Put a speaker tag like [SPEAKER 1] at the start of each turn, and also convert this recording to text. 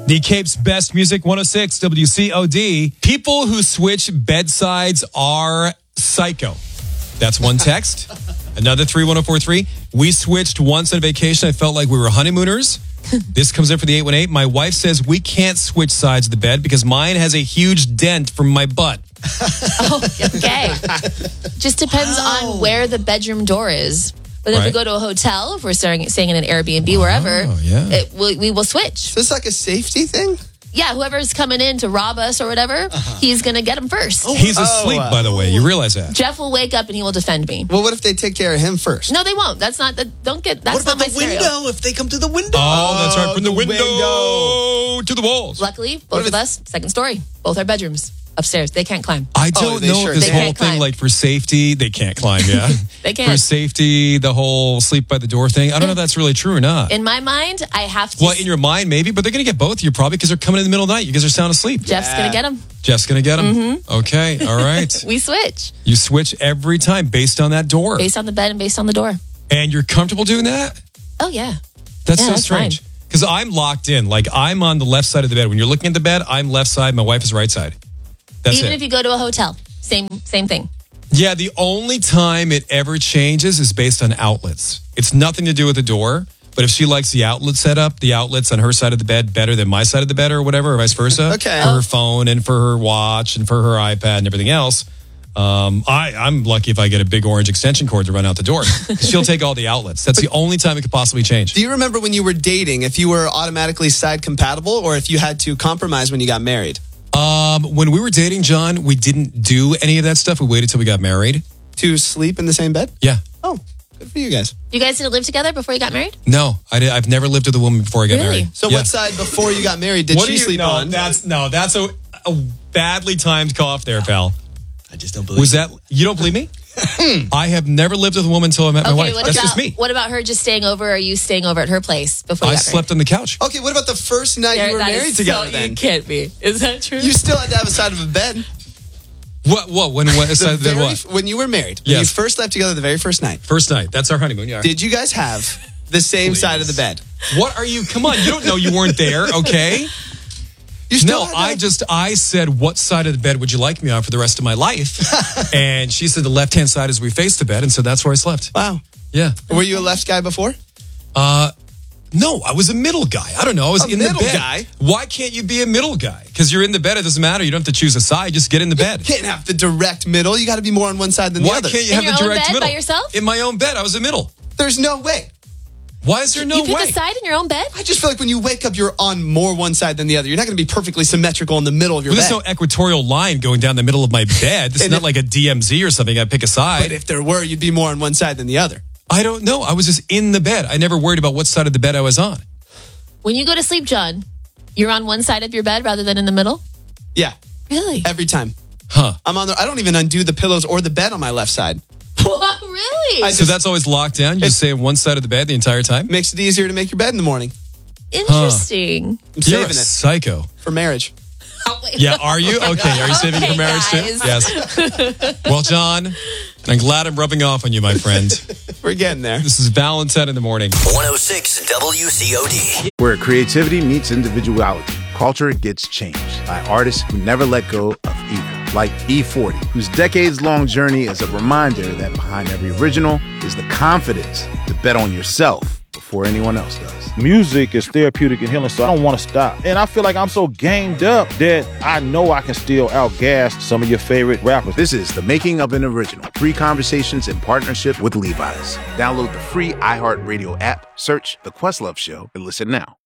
[SPEAKER 1] The Cape's best music, 106 WCOD. People who switch bedsides are psycho. That's one text. Another 31043. We switched once on vacation. I felt like we were honeymooners. This comes in for the 818. My wife says we can't switch sides of the bed because mine has a huge dent from my butt.
[SPEAKER 2] Oh, okay. Just depends on where the bedroom door is. But if we go to a hotel, if we're staying in an Airbnb, wherever, we will switch.
[SPEAKER 3] So it's like a safety thing?
[SPEAKER 2] Yeah, whoever's coming in to rob us or whatever, he's going to get him first.
[SPEAKER 1] He's asleep, by the way. You realize that?
[SPEAKER 2] Jeff will wake up and he will defend me.
[SPEAKER 3] Well, what if they take care of him first?
[SPEAKER 2] No, they won't. That's not the. Don't get. That's
[SPEAKER 4] What about
[SPEAKER 2] not my
[SPEAKER 4] the
[SPEAKER 2] scenario.
[SPEAKER 4] window? If they come through the window.
[SPEAKER 1] Oh, that's right. From the window to the walls.
[SPEAKER 2] Luckily, both of us, second story, both our bedrooms upstairs. They can't climb.
[SPEAKER 1] I don't
[SPEAKER 3] they
[SPEAKER 1] know
[SPEAKER 3] sure
[SPEAKER 1] if this
[SPEAKER 2] can. They
[SPEAKER 1] whole
[SPEAKER 2] can't
[SPEAKER 1] thing,
[SPEAKER 2] climb.
[SPEAKER 1] like for safety, they can't climb, yeah?
[SPEAKER 2] They can't.
[SPEAKER 1] For safety, the whole sleep by the door thing. I don't know if that's really true or not.
[SPEAKER 2] In my mind, I have to.
[SPEAKER 1] Well, in your mind, maybe, but they're going to get both of you probably because they're coming in the middle of the night. You guys are sound asleep.
[SPEAKER 2] Jeff's going to get him.
[SPEAKER 1] Jeff's going to get them? Okay, all right.
[SPEAKER 2] We switch
[SPEAKER 1] You switch every time based on that door.
[SPEAKER 2] based on the bed and based on the door.
[SPEAKER 1] And you're comfortable doing that?
[SPEAKER 2] Oh, yeah.
[SPEAKER 1] That's
[SPEAKER 2] Yeah,
[SPEAKER 1] so
[SPEAKER 2] that's
[SPEAKER 1] strange. Because I'm locked in. Like, I'm on the left side of the bed. When you're looking at the bed, I'm left side. My wife is right side. That's
[SPEAKER 2] Even
[SPEAKER 1] it.
[SPEAKER 2] if you go to a hotel, same thing.
[SPEAKER 1] Yeah, the only time it ever changes is based on outlets. It's nothing to do with the door. But if she likes the outlet setup, the outlets on her side of the bed better than my side of the bed or whatever, or vice versa.
[SPEAKER 3] Okay.
[SPEAKER 1] For her phone and for her watch and for her iPad and everything else. I'm lucky if I get a big orange extension cord to run out the door. She'll take all the outlets. That's the only time it could possibly change.
[SPEAKER 3] Do you remember when you were dating, if you were automatically side compatible or if you had to compromise when you got married?
[SPEAKER 1] When we were dating, John, we didn't do any of that stuff. We waited till we got married.
[SPEAKER 3] To sleep in the same bed?
[SPEAKER 1] Yeah.
[SPEAKER 3] Oh, good for you guys.
[SPEAKER 2] You guys didn't live together before you got married?
[SPEAKER 1] No, I've never lived with a woman before I got
[SPEAKER 2] Really?
[SPEAKER 1] married.
[SPEAKER 3] So
[SPEAKER 1] Yeah.
[SPEAKER 3] what side before you got married did she sleep on?
[SPEAKER 1] That's a badly timed cough there, pal.
[SPEAKER 4] I just don't believe
[SPEAKER 1] Was that, you don't believe me? I have never lived with a woman until I met my wife. That's just me.
[SPEAKER 2] What about her just staying over? Or are you staying over at her place before you
[SPEAKER 1] I
[SPEAKER 2] got
[SPEAKER 1] slept on the couch.
[SPEAKER 3] Okay, what about the first night
[SPEAKER 2] married?
[SPEAKER 3] you were
[SPEAKER 2] That is
[SPEAKER 3] married together
[SPEAKER 2] so,
[SPEAKER 3] then?
[SPEAKER 2] You can't be. Is that true?
[SPEAKER 3] You still had to have a side of a bed.
[SPEAKER 1] What? When what?
[SPEAKER 3] When you were married, when
[SPEAKER 1] Yes.
[SPEAKER 3] you first left together the very first night,
[SPEAKER 1] First night. That's our honeymoon. Yeah.
[SPEAKER 3] did you guys have the same side of the bed?
[SPEAKER 1] What are you? Come on. You don't know you weren't there, okay?
[SPEAKER 3] You still
[SPEAKER 1] No,
[SPEAKER 3] had to have-
[SPEAKER 1] I said, what side of the bed would you like me on for the rest of my life? And she said the left-hand side as we faced the bed, and so that's where I slept.
[SPEAKER 3] Wow.
[SPEAKER 1] Yeah.
[SPEAKER 3] Were you a left guy before?
[SPEAKER 1] No, I was a middle guy. I don't know. I was
[SPEAKER 3] A
[SPEAKER 1] in the
[SPEAKER 3] middle
[SPEAKER 1] bed.
[SPEAKER 3] guy?
[SPEAKER 1] Why can't you be a middle guy? Because you're in the bed. It doesn't matter. You don't have to choose a side. Just get in the bed.
[SPEAKER 3] You can't have the direct middle. You got to be more on one side than the
[SPEAKER 1] Why
[SPEAKER 3] other.
[SPEAKER 1] can't you
[SPEAKER 2] In
[SPEAKER 1] have
[SPEAKER 2] your
[SPEAKER 1] the
[SPEAKER 2] own
[SPEAKER 1] direct
[SPEAKER 2] bed
[SPEAKER 1] middle?
[SPEAKER 2] by yourself?
[SPEAKER 1] In my own bed. I was a middle.
[SPEAKER 3] There's no way.
[SPEAKER 1] Why is there no
[SPEAKER 2] you pick
[SPEAKER 1] way?
[SPEAKER 2] a side in your own bed?
[SPEAKER 3] I just feel like when you wake up, you're on more one side than the other. You're not going to be perfectly symmetrical in the middle of your
[SPEAKER 1] Well, there's
[SPEAKER 3] bed.
[SPEAKER 1] no equatorial line going down the middle of my bed. This is
[SPEAKER 3] And
[SPEAKER 1] not
[SPEAKER 3] if-
[SPEAKER 1] like a DMZ or something. I pick a side.
[SPEAKER 3] But if there were, you'd be more on one side than the other.
[SPEAKER 1] I don't know. I was just in the bed. I never worried about what side of the bed I was on.
[SPEAKER 2] When you go to sleep, John, you're on one side of your bed rather than in the middle?
[SPEAKER 3] Yeah,
[SPEAKER 2] Really?
[SPEAKER 3] every time.
[SPEAKER 1] Huh.
[SPEAKER 3] I'm on the. I don't even undo the pillows or the bed on my left side.
[SPEAKER 2] What? Really?
[SPEAKER 1] So that's always locked down? You just stay on one side of the bed the entire time?
[SPEAKER 3] Makes it easier to make your bed in the morning.
[SPEAKER 2] Interesting.
[SPEAKER 3] I'm
[SPEAKER 1] You're a
[SPEAKER 3] saving it
[SPEAKER 1] psycho.
[SPEAKER 3] for marriage.
[SPEAKER 2] Oh, wait.
[SPEAKER 1] Yeah, are you? Okay, are you saving it for
[SPEAKER 2] Okay,
[SPEAKER 1] marriage
[SPEAKER 2] guys.
[SPEAKER 1] too? Yes. Well, John, I'm glad I'm rubbing off on you, my friend.
[SPEAKER 3] We're getting there.
[SPEAKER 1] This is Valentine in the morning.
[SPEAKER 5] 106 WCOD.
[SPEAKER 6] Where creativity meets individuality, culture gets changed by artists who never let go of either. Like E40, whose decades-long journey is a reminder that behind every original is the confidence to bet on yourself before anyone else does.
[SPEAKER 7] Music is therapeutic and healing, so I don't want to stop. And I feel like I'm so gamed up that I know I can still outgas some of your favorite rappers.
[SPEAKER 6] This is The Making of an Original. 3 conversations in partnership with Levi's. Download the free iHeartRadio app, search The Questlove Show, and listen now.